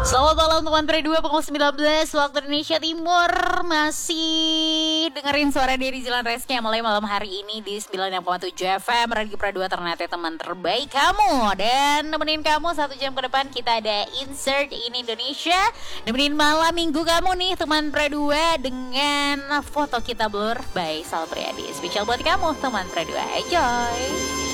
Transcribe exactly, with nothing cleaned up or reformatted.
Selamat malam teman Pre dua pukul sembilan belas waktu Indonesia Timur. Masih dengerin suara dari Jalan Reski yang mulai malam hari ini di sembilan enam koma tujuh F M Radio Pra dua, Ternate teman terbaik kamu. Dan nemenin kamu satu jam ke depan kita ada Insert in Indonesia. Nemenin malam minggu kamu nih teman Pra dua dengan foto kita blur by Sal Priadi. Spesial buat kamu teman Pra dua. Enjoy.